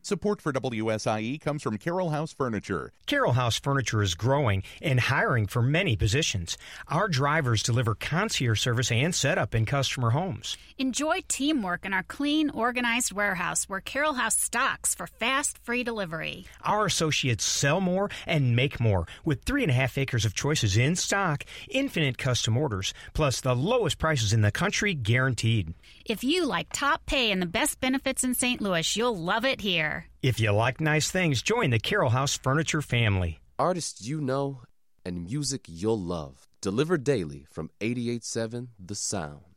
Support for WSIE comes from Carroll House Furniture. Carroll House Furniture is growing and hiring for many positions. Our drivers deliver concierge service and setup in customer homes. Enjoy teamwork in our clean, organized warehouse where Carroll House stocks for fast, free delivery. Our associates sell more and make more with 3.5 acres of choices in stock, infinite custom orders, plus the lowest prices in the country guaranteed. If you like top pay and the best benefits in St. Louis, you'll love it here. If you like nice things, join the Carroll House Furniture family. Artists you know and music you'll love. Delivered daily from 88.7 The Sound.